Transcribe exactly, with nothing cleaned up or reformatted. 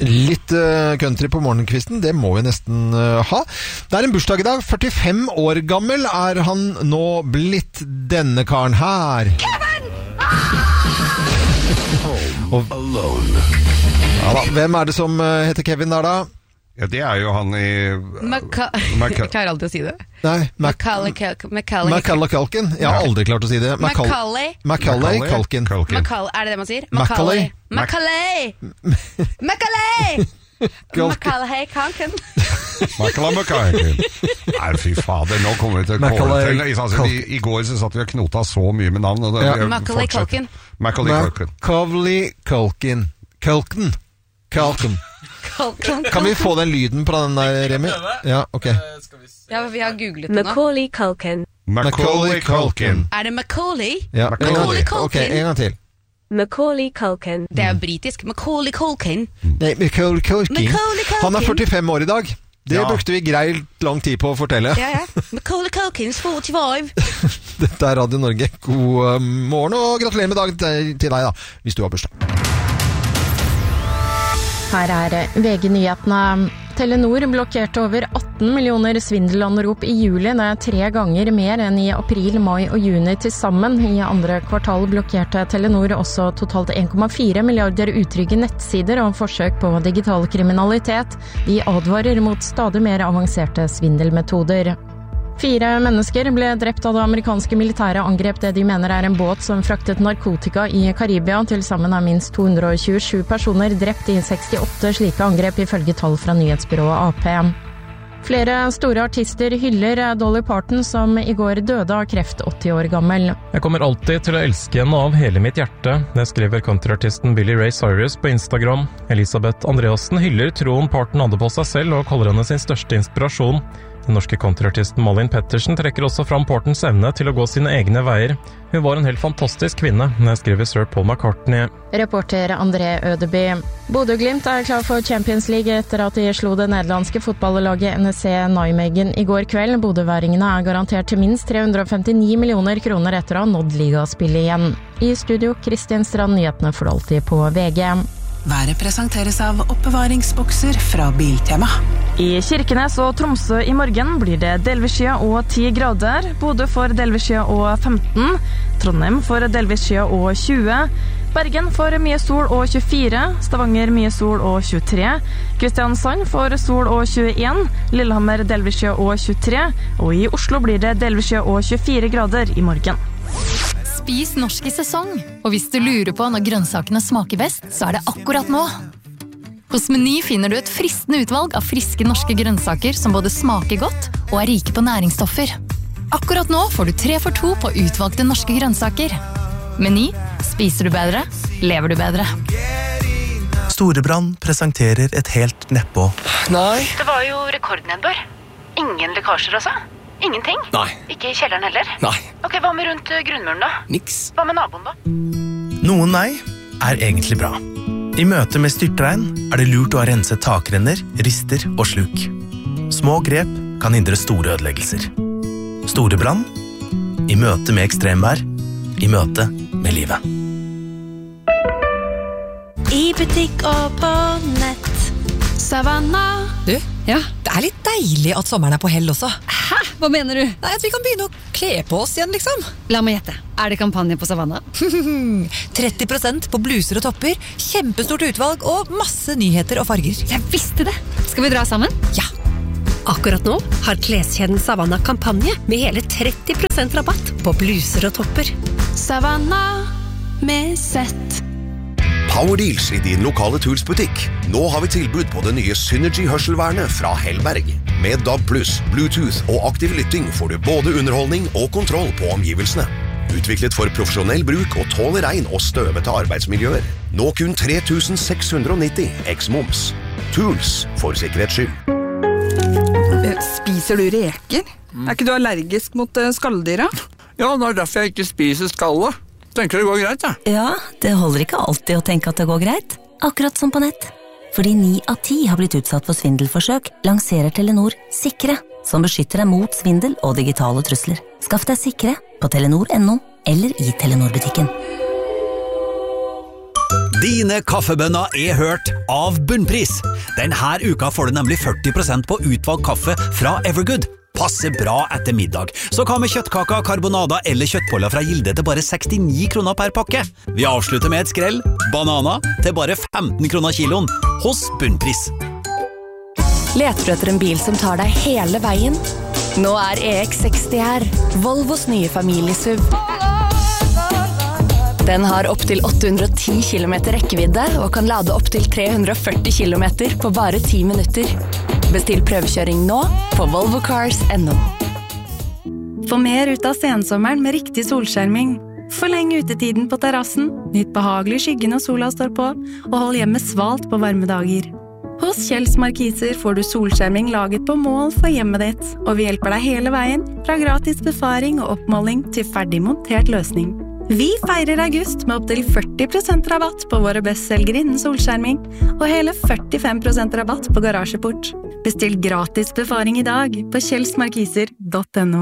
Litt uh, country på morgenkvisten, det må vi nesten uh, ha. Det er en bursdag i dag, førtifem år gammel er han nå blitt, denne karen her. Kevin! Home Alone. Ja da, hvem er det som uh, heter Kevin der da? Ja, det er jo han i... Maca... Maca... Jeg klarer aldri å si det. Nei, Mac... Macaulay Culkin. Jeg har aldri klart å si det. Macaulay. Macaulay Culkin. Macaulay, er det det man sier? Macaulay. Macaulay. Macaulay. Macaulay Culkin. Macaulay Culkin. Nei, fy fader, nå kommer vi til kåret. Altså, i, I går så satt vi og knota så mye med navn. Og det, ja. Macaulay Culkin. Macaulay Culkin. Macaulay Culkin. Culkin. Culkin. Kan vi få den lyden på den der, Remi? Ja, ok. Ja, vi har googlet det nå. Macaulay Culkin. Macaulay Culkin. Er det Macaulay? Ja, Macaulay Culkin. Ok, en gang til. Macaulay Culkin. Det er britisk. Macaulay Culkin. Nei, Macaulay Culkin. Macaulay Culkin. Han er førtifem år i dag. Det ja. Brukte vi greit lang tid på å fortelle. Ja, ja. Macaulay Culkin's forty-five. Dette er Radio Norge. God morgen og gratulerer med dagen til deg da, hvis du har bursdag. Her er V G-nyhetene. Telenor blokkerte over atten millioner svindelanrop i juli. Det er tre ganger mer enn i april, mai og juni til sammen. I andre kvartal blokkerte Telenor også totalt en komma fire milliarder utrygge nettsider og forsøk på digital kriminalitet. De advarer mot stadig mer avanserte svindelmetoder. Fire mennesker ble drept av det amerikanske militære angrep det de mener er en båt som fraktet narkotika i Karibia. Til sammen er minst to hundre tjuesju personer drept i sekstiåtte slike angrep ifølge tall fra nyhetsbyrået A P. Flere store artister hyller Dolly Parton som i går døde av kreft, åtti år gammel. Jeg kommer alltid til å elske henne av hele mitt hjerte. Det skriver countryartisten Billy Ray Cyrus på Instagram. Elisabeth Andreassen hyller troen Parton hadde på seg selv og kaller henne sin største inspirasjon. Den norske countryartisten Malin Pettersen trekker også fram Partons evne til å gå sine egne veier. Hun var en helt fantastisk kvinne, det skriver Sir Paul McCartney. Reporter André Ødeby. Bodø/Glimt er klar for Champions League etter at de slo det nederlandske fotballaget N E C Nijmegen i går kveld. Bodøværingene er garantert til minst tre hundre femtini millioner kroner etter å ha nådd ligaspillet igjen. I studio, Kristin Strand, nyhetene for alltid på V G. Været presenteres av oppbevaringsbokser fra Biltema. I Kirkenes og Tromsø i morgen blir det delvis skya og ti grader. Bodø får delvis skya og femten. Trondheim får delvis skya og tjue. Bergen får mye sol og tjuefire. Stavanger mye sol og tjuetre. Kristiansand får sol og tjueen. Lillehammer delvis skya og tjuetre. Og i Oslo blir det delvis skya og tjuefire grader i morgen. Spis norsk i sesong, og hvis du lurer på når grønnsakene smaker best, så er det akkurat nå. Hos Meny finner du et fristende utvalg av friske norske grønnsaker som både smaker godt og er rike på næringsstoffer. Akkurat nå får du tre for to på utvalgte norske grønnsaker. Meny, spiser du bedre, lever du bedre. Storebrand presenterer et helt nedpå. Nei. Det var jo rekordnedbør. Ingen lekkasjer også. Ingenting? Nei. Ikke i kjelleren heller? Nei. Ok, hva med rundt grunnmuren da? Niks. Hva med naboen da? Noen nei er egentlig bra. I møte med styrtregn er det lurt å ha renset takrenner, rister og sluk. Små grep kan hindre store ødeleggelser. Storebrann i møte med ekstremvær, i møte med livet. I butikk og på nett. Savanna. Du, ja, det er litt deilig at sommeren er på hell også. Hæ? Hva mener du? Nei, at vi kan begynne å kle på oss igjen, liksom. La meg gjette. Er det kampanje på Savanna? tretti prosent på bluser og topper, kjempestort utvalg og masse nyheter og farger. Jeg visste det. Skal vi dra sammen? Ja. Akkurat nå har kleskjeden Savanna kampanje med hele tretti prosent rabatt på bluser og topper. Savanna med sett. Power Deals i din lokale Tools-butikk. Nå har vi tilbud på det nye Synergy-hørselvernet fra Hellberg. Med D A B pluss, Bluetooth og aktiv lytting får du både underholdning og kontroll på omgivelsene. Utviklet for profesjonell bruk og tåler regn og støvete arbeidsmiljøer. Nå kun tre tusen seks hundre nitti eks-moms. Tools for sikkerhets skyld. Spiser du reker? Er ikke du allergisk mot skalldyra? Ja, det er derfor jeg ikke spiser skallet. Tenker det går greit, ja. Ja, det holder ikke alltid å tenke at det går greit. Akkurat som på nett. Fordi ni av ti har blitt utsatt for svindelforsøk, lanserer Telenor Sikre, som beskytter deg mot svindel og digitale trusler. Skaff deg Sikre på telenor punktum no eller i Telenor-butikken. Dine kaffebønner er hørt av Bunnpris. Denne uka får du nemlig førti prosent på utvalgt kaffe fra Evergood. Passer bra etter middag. Så hva med kjøttkaka, karbonada eller kjøttboller fra Gilde til bare sekstini kroner per pakke? Vi avslutter med et skrell. Banana til bare femten kroner kiloen hos Bunnpris. Leter du etter en bil som tar deg hele veien? Nå er E X seksti her, Volvos nye familiesuv. Den har opp til åtte hundre og ti kilometer rekkevidde og kan lade opp til tre hundre og førti kilometer på bare ti minutter. Bestill prøvekjøring nå på volvo cars punktum no. Få mer ut av sensommeren med riktig solskjerming. Forleng utetiden på terrassen, nytt behagelig skygge når sola står på, og hold hjemmet svalt på varme dager. Hos Kjells Markiser får du solskjerming laget på mål for hjemmet ditt, og vi hjelper deg hele veien, fra gratis befaring og oppmåling til ferdig montert løsning. Vi feirer august med opp til førti prosent rabatt på våre bestselgere innen solskjerming, og hele førtifem prosent rabatt på garasjeport. Bestill gratis befaring i dag på kjells markiser punktum no.